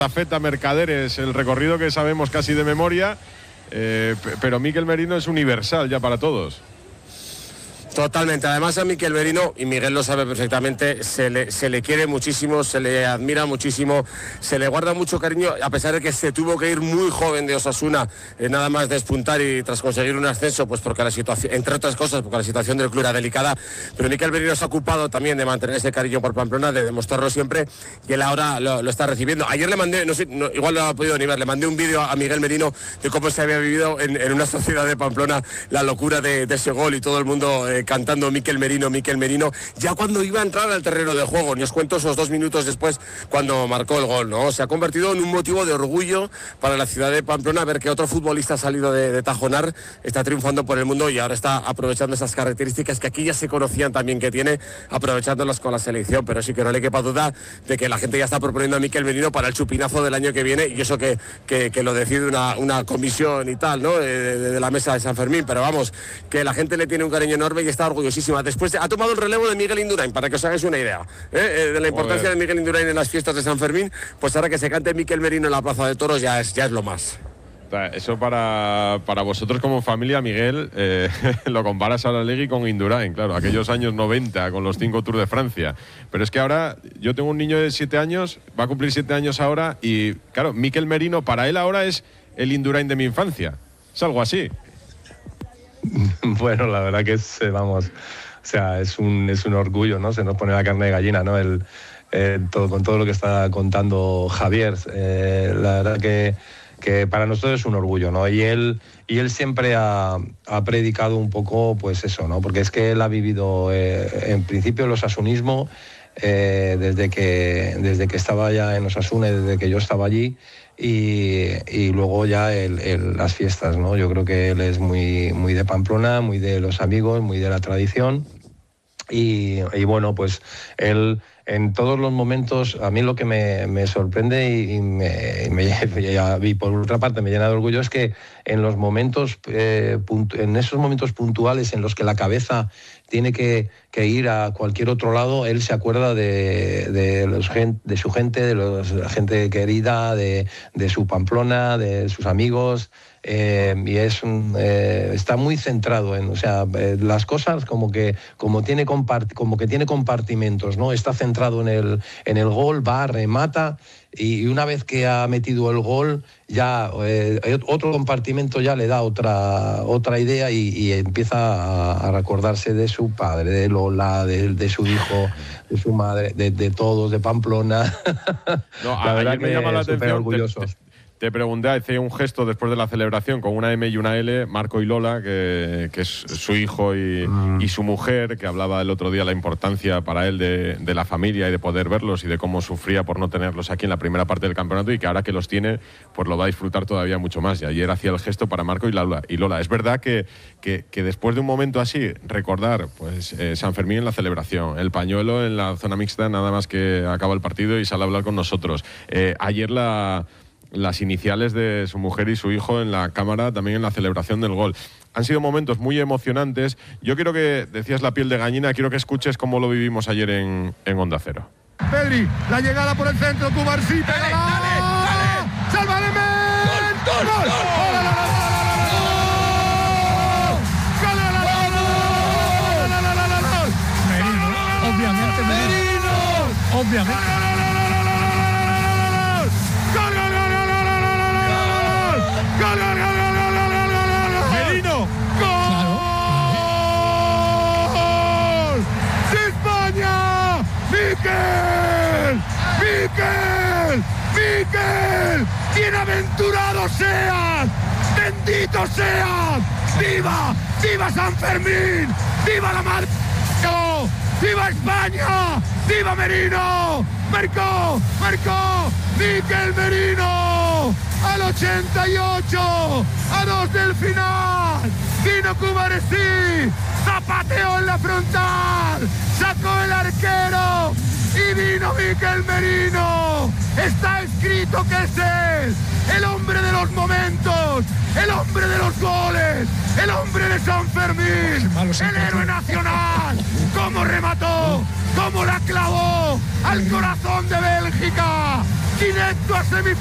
Zafeta, Mercaderes, el recorrido que sabemos casi de memoria, pero Miquel Merino es universal ya para todos. Totalmente, además a Miquel Merino, y Miguel lo sabe perfectamente, se le quiere muchísimo, se le admira muchísimo, se le guarda mucho cariño, a pesar de que se tuvo que ir muy joven de Osasuna, nada más despuntar y tras conseguir un ascenso, pues porque la situación, entre otras cosas, porque la situación del club era delicada, pero Miquel Merino se ha ocupado también de mantener ese cariño por Pamplona, de demostrarlo siempre, y él ahora lo está recibiendo. Ayer le mandé, igual no lo ha podido ni ver, le mandé un vídeo a Miguel Merino de cómo se había vivido en una sociedad de Pamplona la locura de ese gol y todo el mundo cantando Miquel Merino, ya cuando iba a entrar al terreno de juego. Ni os cuento esos 2 minutos después cuando marcó el gol, ¿no? Se ha convertido en un motivo de orgullo para la ciudad de Pamplona ver que otro futbolista ha salido de Tajonar, está triunfando por el mundo y ahora está aprovechando esas características que aquí ya se conocían también que tiene, aprovechándolas con la selección, pero sí que no le quepa duda de que la gente ya está proponiendo a Miquel Merino para el chupinazo del año que viene, y eso que lo decide una comisión y tal, ¿no? De la mesa de San Fermín, pero vamos, que la gente le tiene un cariño enorme y está orgulloso. Después ha tomado el relevo de Miguel Indurain, para que os hagáis una idea de la importancia de Miguel Indurain en las fiestas de San Fermín. Pues ahora que se cante Miquel Merino en la Plaza de Toros ya es lo más. Eso para vosotros como familia, Miguel, lo comparas a la Legui con Indurain, claro, aquellos años 90 con los 5 Tours de Francia. Pero es que ahora yo tengo un niño de 7 años, va a cumplir 7 años ahora, y claro, Miquel Merino para él ahora es el Indurain de mi infancia. Es algo así. Bueno, la verdad que es, vamos, o sea, es un orgullo, ¿no? Se nos pone la carne de gallina, ¿no? Con todo lo que está contando Javier. La verdad que para nosotros es un orgullo, ¿no? Y él siempre ha predicado un poco, pues eso, ¿no? Porque es que él ha vivido, en principio, el osasunismo, desde que estaba ya en Osasuna y desde que yo estaba allí. Y luego ya las fiestas, ¿no? Yo creo que él es muy de Pamplona, muy de los amigos, muy de la tradición. Y bueno, pues él en todos los momentos, a mí lo que me sorprende y por otra parte me llena de orgullo es que en los momentos, en esos momentos puntuales en los que la cabeza tiene que ir a cualquier otro lado, él se acuerda de su gente, de la gente querida, de su Pamplona, de sus amigos, y está muy centrado en, o sea, las cosas como que tiene compartimentos, ¿no? Está centrado en el gol, va, remata. Y una vez que ha metido el gol, ya otro compartimento ya le da otra idea y empieza a recordarse de su padre, de Lola, de su hijo, de su madre, de todos, de Pamplona. No, la verdad me llama la atención. Orgullosos. Te pregunté, hice un gesto después de la celebración con una M y una L, Marco y Lola, que es su hijo y su mujer, que hablaba el otro día la importancia para él de la familia y de poder verlos y de cómo sufría por no tenerlos aquí en la primera parte del campeonato, y que ahora que los tiene, pues lo va a disfrutar todavía mucho más. Y ayer hacía el gesto para Marco y Lola. Es verdad que después de un momento así, recordar pues San Fermín en la celebración, el pañuelo en la zona mixta nada más que acaba el partido y sale a hablar con nosotros. Ayer las iniciales de su mujer y su hijo en la cámara, también en la celebración del gol. Han sido momentos muy emocionantes. Yo quiero que, decías la piel de gallina, quiero que escuches cómo lo vivimos ayer en Onda Cero. Pedri, la llegada por el centro, Cubarsí, dale. ¡Salva de ¡Gol! Obviamente. Merino. ¡Gol! ¡De España! ¡Miquel! ¡Bienaventurado seas! ¡Bendito seas! ¡Viva San Fermín! ¡Viva la madre! ¡Viva España! ¡Viva Merino! ¡Marcó! ¡Miquel Merino! ¡Al 88! ¡A 2 del final! ¡Vino Cubarsí! ¡Zapateó en la frontal! ¡Sacó el arquero! ¡Y vino Miquel Merino! ¡Está escrito que es él! ¡El hombre de los momentos! ¡El hombre de los goles! ¡El hombre de San Fermín! ¡El héroe nacional! ¡Cómo remató! ¡Cómo la clavó al corazón de Bélgica! directo a semifinales.